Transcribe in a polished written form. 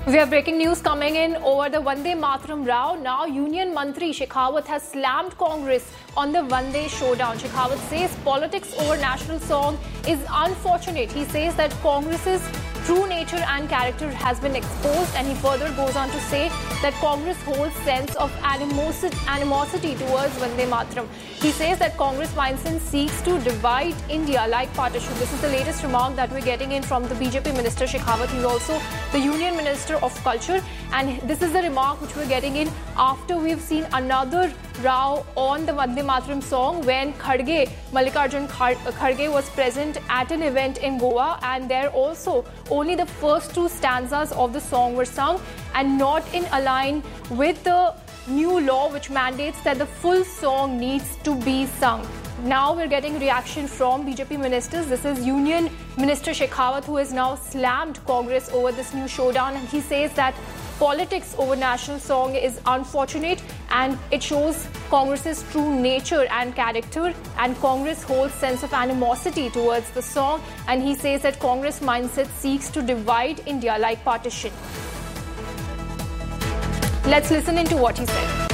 We have breaking news coming in over the Vande Mataram row. Now, Union Mantri Shekhawat has slammed Congress on the Vande showdown. Shekhawat says politics over national song is unfortunate. He says that Congress's true nature and character has been exposed, and he further goes on to say that Congress holds sense of animosity towards Vande Mataram. He says that Congress mindset seeks to divide India like partition. This is the latest remark that we're getting in from the BJP Minister Shekhawat. He's also the Union Minister of Culture, and this is the remark which we're getting in after we've seen another row on the Vande Mataram song when Mallikarjun Kharge was present at an event in Goa, and there also only the first two stanzas of the song were sung and not in align with the new law which mandates that the full song needs to be sung. Now we're getting reaction from BJP ministers. This is Union Minister Shekhawat, who has now slammed Congress over this new showdown, and he says that politics over national song is unfortunate and it shows Congress's true nature and character, and Congress holds sense of animosity towards the song, and he says that Congress mindset seeks to divide India like partition. Let's listen into what he said.